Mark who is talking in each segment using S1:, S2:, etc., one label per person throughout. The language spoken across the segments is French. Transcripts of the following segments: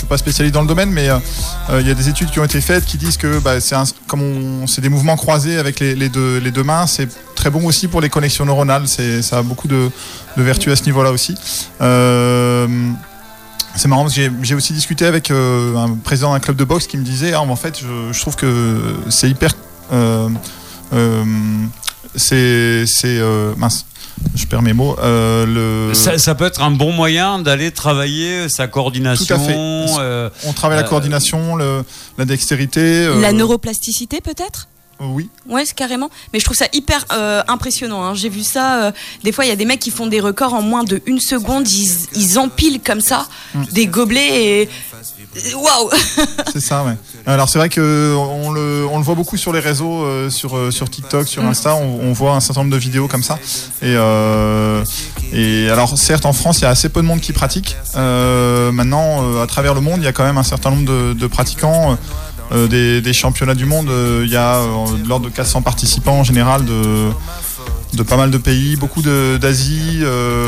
S1: suis pas spécialiste dans le domaine, mais il y a des études qui ont été faites qui disent que c'est des mouvements croisés avec les deux mains, c'est très bon aussi pour les connexions neuronales. Ça a beaucoup de vertus à ce niveau-là aussi. C'est marrant parce que j'ai aussi discuté avec un président d'un club de boxe qui me disait en fait je trouve que c'est hyper mince, je perds mes mots.
S2: Ça peut être un bon moyen d'aller travailler sa coordination.
S1: Tout à fait. On travaille la coordination, la dextérité.
S3: La neuroplasticité peut-être ?
S1: Oui.
S3: Ouais, c'est carrément. Mais je trouve ça hyper impressionnant. Hein. J'ai vu ça. Des fois, il y a des mecs qui font des records en moins de 1 seconde. Ils empilent comme ça des gobelets et waouh.
S1: C'est ça, ouais. Alors c'est vrai que on le voit beaucoup sur les réseaux, sur TikTok, sur Insta. On voit un certain nombre de vidéos comme ça. Et alors certes, en France, il y a assez peu de monde qui pratique. Maintenant, à travers le monde, il y a quand même un certain nombre de pratiquants. Des championnats du monde, il y a de l'ordre de 400 participants en général de pas mal de pays, beaucoup d'Asie,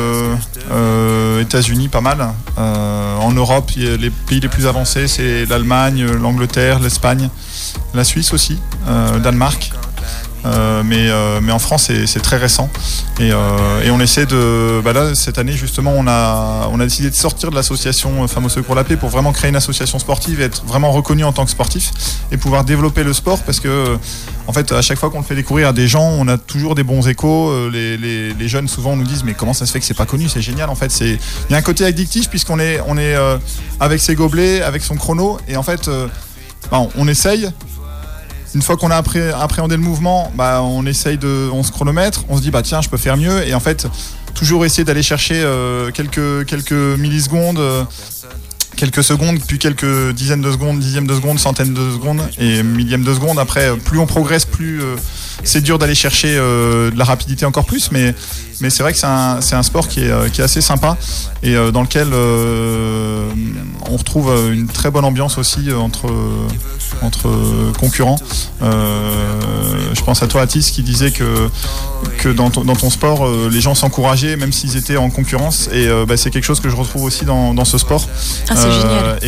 S1: États-Unis, pas mal. En Europe, les pays les plus avancés, c'est l'Allemagne, l'Angleterre, l'Espagne, la Suisse aussi, Danemark. Mais en France c'est très récent et on essaie de là cette année justement on a décidé de sortir de l'association Femmes au Secours de la Paix pour vraiment créer une association sportive et être vraiment reconnu en tant que sportif et pouvoir développer le sport parce que en fait à chaque fois qu'on le fait découvrir à des gens on a toujours des bons échos. Les jeunes souvent nous disent mais comment ça se fait que c'est pas connu, c'est génial. En fait il y a un côté addictif puisqu'on est avec ses gobelets, avec son chrono et en fait on essaye. Une fois qu'on a appréhendé le mouvement, on se chronomètre, on se dit tiens je peux faire mieux et en fait toujours essayer d'aller chercher quelques millisecondes, quelques secondes, puis quelques dizaines de secondes, dixièmes de secondes, centaines de secondes et millièmes de secondes. Après plus on progresse, plus c'est dur d'aller chercher de la rapidité encore plus, mais c'est vrai que c'est un sport qui est assez sympa et dans lequel on retrouve une très bonne ambiance aussi entre concurrents. Je pense à toi Atis qui disait que dans ton sport les gens s'encourageaient même s'ils étaient en concurrence et c'est quelque chose que je retrouve aussi dans ce sport.
S3: C'est génial.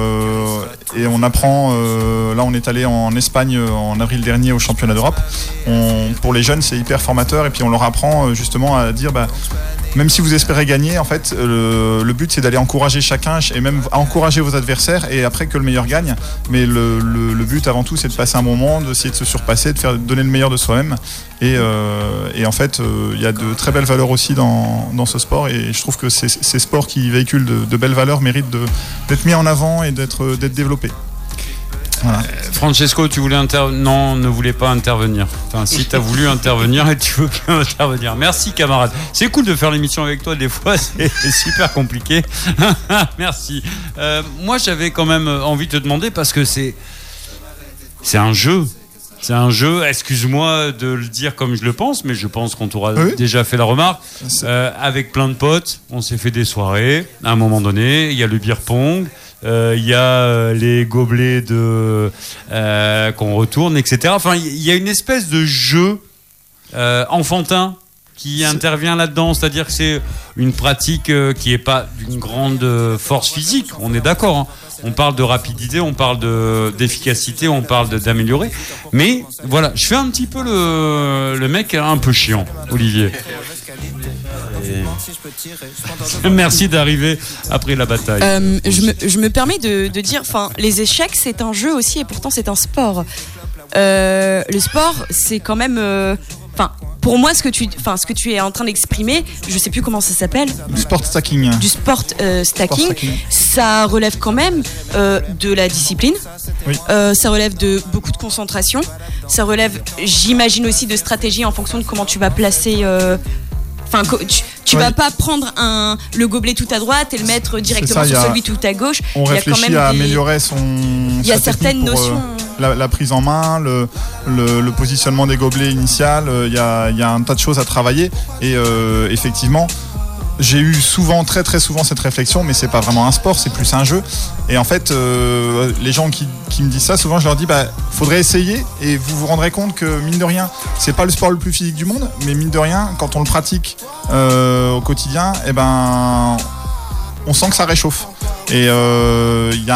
S1: Et on apprend là on est allé en Espagne en avril dernier au championnat d'Europe. Pour les jeunes c'est hyper formateur et puis on leur apprend justement à dire même si vous espérez gagner, en fait, le but c'est d'aller encourager chacun et même encourager vos adversaires et après que le meilleur gagne. Mais le but avant tout c'est de passer un bon moment, d'essayer de se surpasser, de donner le meilleur de soi-même. Et en fait, il y a de très belles valeurs aussi dans ce sport et je trouve que ces sports qui véhiculent de belles valeurs méritent d'être mis en avant et d'être développés. Voilà.
S2: Francesco, tu voulais Non, ne voulais pas intervenir. Enfin, si tu as voulu intervenir et tu veux bien intervenir. Merci, camarade. C'est cool de faire l'émission avec toi. Des fois, c'est super compliqué. Merci. Moi, j'avais quand même envie de te demander parce que c'est un jeu. C'est un jeu, excuse-moi de le dire comme je le pense, mais je pense qu'on t'aura déjà fait la remarque. Avec plein de potes, on s'est fait des soirées. À un moment donné, il y a le beer pong. Il y a les gobelets qu'on retourne, etc. Enfin, il y a une espèce de jeu enfantin qui intervient là-dedans. C'est-à-dire que c'est une pratique qui n'est pas d'une grande force physique. On est d'accord, hein. On parle de rapidité, on parle d'efficacité, on parle d'améliorer. Mais voilà, je fais un petit peu le mec un peu chiant, Olivier. Merci d'arriver après la bataille.
S3: Je me permets de dire, les échecs c'est un jeu aussi et pourtant c'est un sport. Le sport c'est quand même, pour moi ce que tu es en train d'exprimer, je sais plus comment ça s'appelle.
S1: Du sport stacking.
S3: Du sport stacking. Ça relève quand même de la discipline. Oui. Ça relève de beaucoup de concentration. Ça relève, j'imagine aussi, de stratégie en fonction de comment tu vas placer. Tu vas pas prendre le gobelet tout à droite et le mettre directement sur celui tout à gauche.
S1: On réfléchit à améliorer sa
S3: certaines notions.
S1: La prise en main, le positionnement des gobelets initial. Il y a un tas de choses à travailler. Et effectivement, j'ai eu très très souvent cette réflexion, mais c'est pas vraiment un sport, c'est plus un jeu. Et en fait, les gens qui me disent ça, souvent je leur dis faudrait essayer et vous vous rendrez compte que mine de rien, c'est pas le sport le plus physique du monde, mais mine de rien, quand on le pratique au quotidien, on sent que ça réchauffe. Et il y a